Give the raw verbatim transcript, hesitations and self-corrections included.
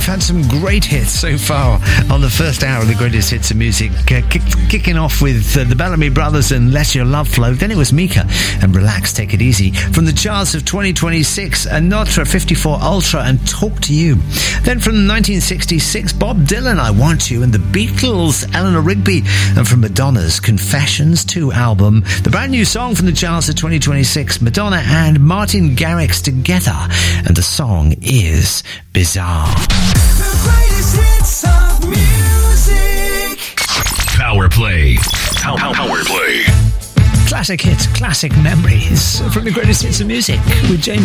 had some great hits so far on the first hour of the greatest hits of music. Uh, kick, kicking off with uh, the Bellamy Brothers and Let Your Love Flow. Then it was Mika and Relax, Take It Easy. From the charts of twenty twenty-six, Anotra fifty-four Ultra and Talk to You. Then from nineteen sixty-six, Bob Dylan, I Want You, and the Beatles, Eleanor Rigby. And from Madonna's Confessions two album, the brand new song from the charts of twenty twenty-six, Madonna and Martin Garrix together. And the song is Bizarre. The greatest hits of music. Power Play. Power, power Play. Classic hits, classic memories from the greatest hits of music with James